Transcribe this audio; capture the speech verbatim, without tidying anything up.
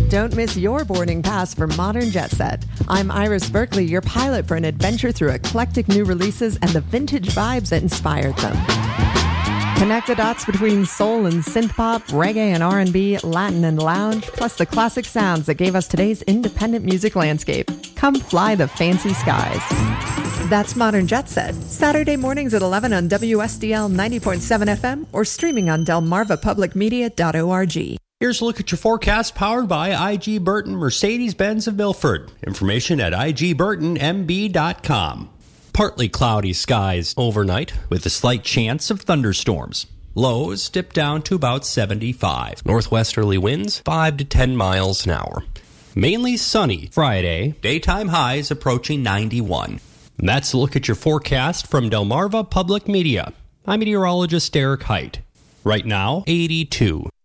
Don't miss your boarding pass for Modern Jet Set. I'm Iris Berkeley, your pilot for an adventure through eclectic new releases and the vintage vibes that inspired them. Connect the dots between soul and synth pop, reggae and R and B, Latin and lounge, plus the classic sounds that gave us today's independent music landscape. Come fly the fancy skies. That's Modern Jet Set, Saturday mornings at eleven on W S D L ninety point seven F M or streaming on delmarva public media dot org. Here's a look at your forecast powered by I G Burton Mercedes-Benz of Milford. Information at I G burton M B dot com. Partly cloudy skies overnight with a slight chance of thunderstorms. Lows dip down to about seventy-five. Northwesterly winds five to ten miles an hour. Mainly sunny Friday. Daytime highs approaching ninety-one. And that's a look at your forecast from Delmarva Public Media. I'm meteorologist Derek Height. Right now, eighty-two.